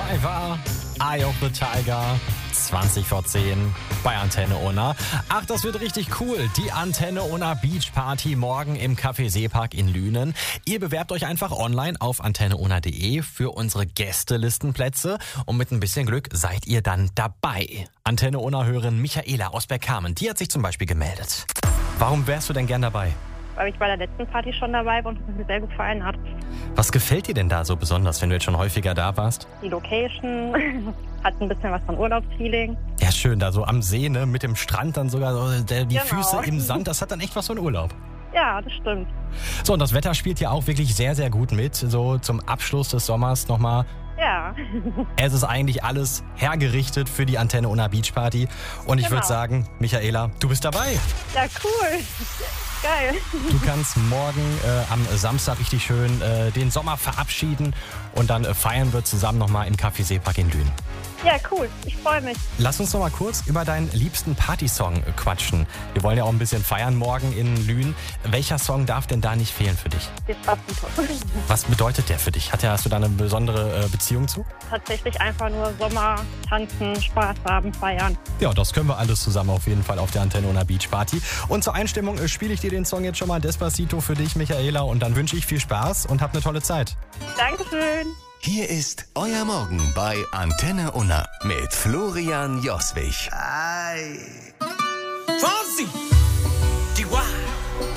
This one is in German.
Survivor, Eye of the Tiger, 20 vor 10 bei Antenne Unna. Ach, das wird richtig cool. Die Antenne Unna Beach Party morgen im Café Seepark in Lünen. Ihr bewerbt euch einfach online auf antenneunna.de für unsere Gästelistenplätze und mit ein bisschen Glück seid ihr dann dabei. Antenne Unna-Hörerin Michaela aus Bergkamen, die hat sich zum Beispiel gemeldet. Warum wärst du denn gern dabei? Weil ich bei der letzten Party schon dabei war und es mir sehr gefallen hat. Was gefällt dir denn da so besonders, wenn du jetzt schon häufiger da warst? Die Location hat ein bisschen was von Urlaubsfeeling. Ja, schön, da so am See, ne, mit dem Strand dann sogar so, die Genau. Füße im Sand, das hat dann echt was von Urlaub. Ja, das stimmt. So, und das Wetter spielt ja auch wirklich sehr, sehr gut mit. So zum Abschluss des Sommers nochmal. Ja. Es ist eigentlich alles hergerichtet für die Antenne Unna Beach Party. Und ich würde Genau. sagen, Michaela, du bist dabei. Ja, cool. Geil. Du kannst morgen am Samstag richtig schön den Sommer verabschieden und dann feiern wir zusammen nochmal im Café Seepark in Lünen. Ja, cool. Ich freue mich. Lass uns noch mal kurz über deinen liebsten Partysong quatschen. Wir wollen ja auch ein bisschen feiern morgen in Lünen. Welcher Song darf denn da nicht fehlen für dich? Despacito. Was bedeutet der für dich? Hast du da eine besondere Beziehung zu? Tatsächlich einfach nur Sommer, tanzen, Spaß haben, feiern. Ja, das können wir alles zusammen auf jeden Fall auf der Antenne Unna Beach Party. Und zur Einstimmung spiele ich dir den Song jetzt schon mal Despacito für dich, Michaela. Und dann wünsche ich viel Spaß und hab eine tolle Zeit. Dankeschön. Hier ist euer Morgen bei Antenne Unna mit Florian Joswig. Ay. Fonsi!